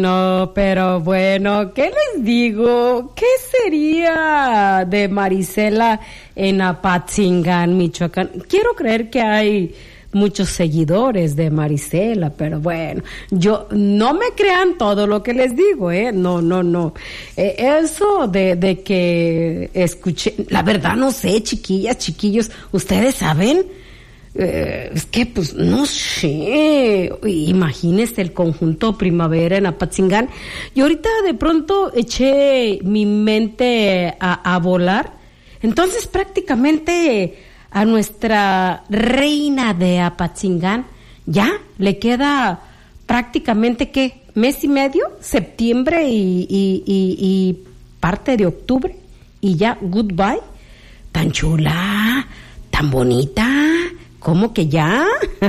No, pero bueno, ¿qué les digo? ¿Qué sería de Marisela en Apatzingán, Michoacán? Quiero creer que hay muchos seguidores de Marisela, pero bueno, yo no me crean todo lo que les digo, no. Eso de que escuché, la verdad no sé, chiquillas, chiquillos, ¿ustedes saben? Es que pues no sé, imagínese el conjunto Primavera en Apatzingán. Y ahorita de pronto eché mi mente a volar. Entonces prácticamente a nuestra reina de Apatzingán ya le queda prácticamente ¿qué? ¿Mes y medio? Septiembre y parte de octubre y ya goodbye. Tan chula, tan bonita. ¿Cómo que ya?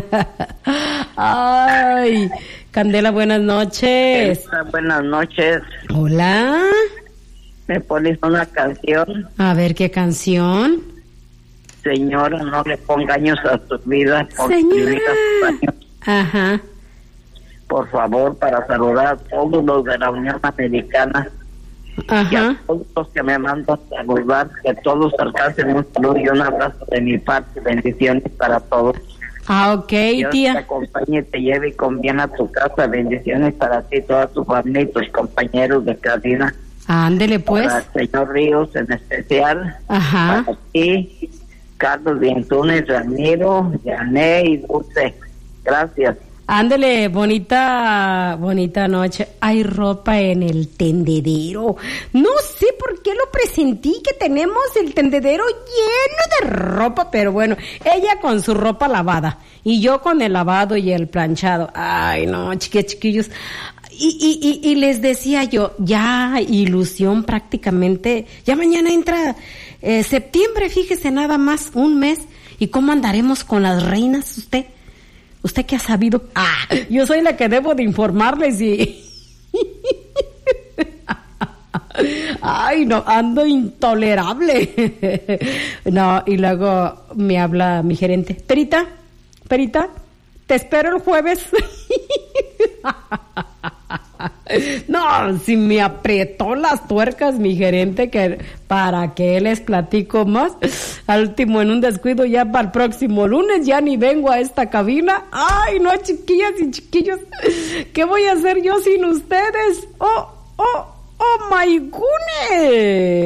Ay, Candela, buenas noches. Buenas noches. Hola. ¿Me pones una canción? A ver, ¿qué canción? Señora, no le ponga años a tu vida. Señora. Ajá. Por favor, para saludar a todos los de la Unión Americana. Ajá. Y a todos los que me mandan saludar, que todos alcancen un saludo y un abrazo de mi parte. Bendiciones para todos. Ah, ok, Dios tía. te acompañe y te lleve con bien a tu casa. Bendiciones para ti, toda tu familia y tus compañeros de cabina. Ándele pues. Para el señor Ríos en especial. Ajá. Para ti, Carlos Vientunes, Ramiro, Yané y Dulce. Gracias. Ándele, bonita noche. Hay ropa en el tendedero. No sé por qué lo presentí, que tenemos el tendedero lleno de ropa, pero bueno, ella con su ropa lavada y yo con el lavado y el planchado. Ay, no, chiquillos. Y les decía yo, ya ilusión prácticamente, ya mañana entra septiembre, fíjese, nada más un mes. ¿Y cómo andaremos con las reinas usted? ¿Usted qué ha sabido? Yo soy la que debo de informarles y... Ay, no, ando intolerable. No, y luego me habla mi gerente. Perita, te espero el jueves. No, si me apretó las tuercas mi gerente, que para qué les platico más. Al último, en un descuido, ya para el próximo lunes ya ni vengo a esta cabina. Ay, no, chiquillas y chiquillos, ¿qué voy a hacer yo sin ustedes? Oh my goodness.